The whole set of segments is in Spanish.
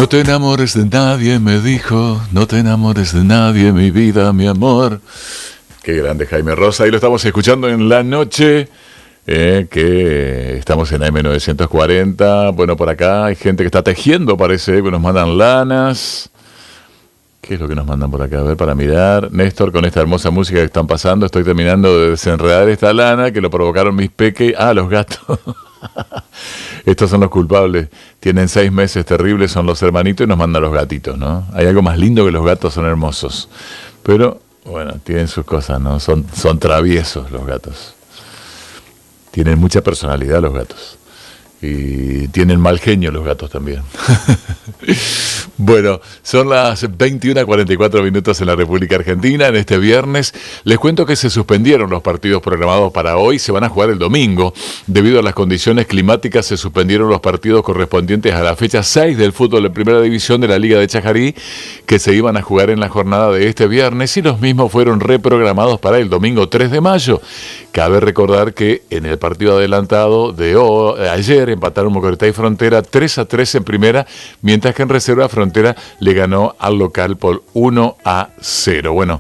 No te enamores de nadie, me dijo, no te enamores de nadie, mi vida, mi amor. Qué grande Jaime Rosa, y lo estamos escuchando en la noche, que estamos en AM940. Bueno, por acá hay gente que está tejiendo, parece, que nos mandan lanas. ¿Qué es lo que nos mandan por acá? A ver, para mirar. Néstor, con esta hermosa música que están pasando, estoy terminando de desenredar esta lana que lo provocaron mis peques. Ah, los gatos. Estos son los culpables. Tienen 6 meses terribles, son los hermanitos y nos mandan los gatitos, ¿no? Hay algo más lindo que los gatos, son hermosos. Pero, bueno, tienen sus cosas, ¿no? Son traviesos los gatos. Tienen mucha personalidad los gatos. Y tienen mal genio los gatos también. Bueno, son las 21:44 en la República Argentina. En este viernes les cuento que se suspendieron los partidos programados para hoy. Se van a jugar el domingo. Debido a las condiciones climáticas se suspendieron los partidos correspondientes a la fecha 6 del fútbol de primera división de la Liga de Chajarí, que se iban a jugar en la jornada de este viernes, y los mismos fueron reprogramados para el domingo 3 de mayo. Cabe recordar que en el partido adelantado de ayer empataron Mocoretá y Frontera 3-3 en primera, mientras que en reserva Frontera le ganó al local por 1-0. Bueno,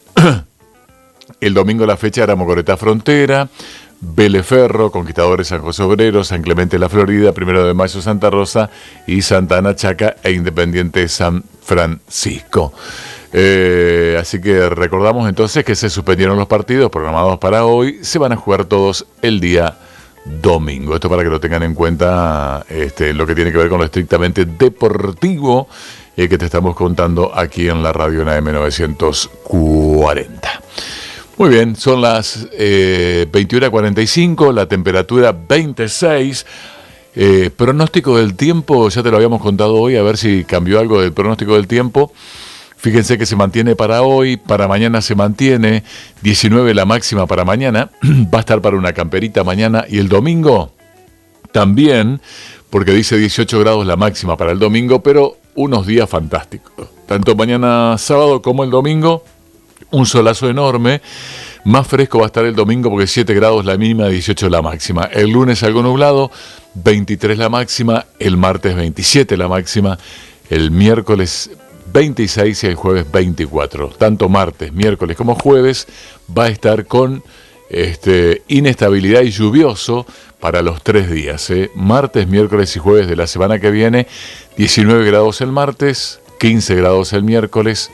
el domingo la fecha era Mocoretá Frontera, Vélez Ferro, Conquistadores San José Obrero, San Clemente La Florida, 1 de Mayo Santa Rosa y Santa Ana Chaca e Independiente San Francisco. Así que recordamos entonces que se suspendieron los partidos programados para hoy. Se van a jugar todos el día domingo. Esto para que lo tengan en cuenta, lo que tiene que ver con lo estrictamente deportivo que te estamos contando aquí en la radio en AM940. Muy bien, son las 21:45, la temperatura 26. Pronóstico del tiempo, ya te lo habíamos contado hoy, a ver si cambió algo del pronóstico del tiempo. Fíjense que se mantiene para hoy, para mañana se mantiene, 19 la máxima para mañana, va a estar para una camperita mañana, y el domingo también, porque dice 18 grados la máxima para el domingo, pero unos días fantásticos. Tanto mañana sábado como el domingo, un solazo enorme. Más fresco va a estar el domingo porque 7 grados la mínima, 18 la máxima. El lunes algo nublado, 23 la máxima, el martes 27 la máxima, el miércoles 26 y el jueves 24. Tanto martes, miércoles como jueves va a estar con inestabilidad y lluvioso para los 3 días. Martes, miércoles y jueves de la semana que viene, 19 grados el martes, 15 grados el miércoles,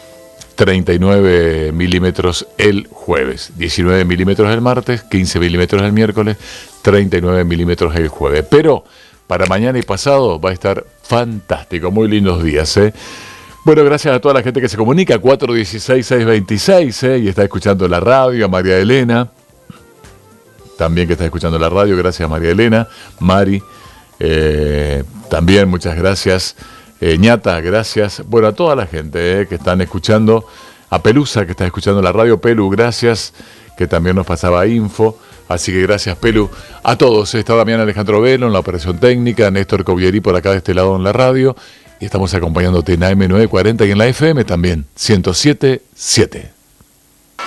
39 milímetros el jueves, 19 milímetros el martes, 15 milímetros el miércoles, 39 milímetros el jueves. Pero para mañana y pasado va a estar fantástico, muy lindos días, Bueno, gracias a toda la gente que se comunica, 416-626, y está escuchando la radio, a María Elena, también que está escuchando la radio, gracias a María Elena, Mari, también muchas gracias, Ñata, gracias, bueno, a toda la gente que están escuchando, a Pelusa que está escuchando la radio, Pelu, gracias, que también nos pasaba info, así que gracias Pelu, a todos, está Damián Alejandro Velo en la operación técnica, Néstor Covieri por acá de este lado en la radio, y estamos acompañándote en AM940 y en la FM también, 107.7.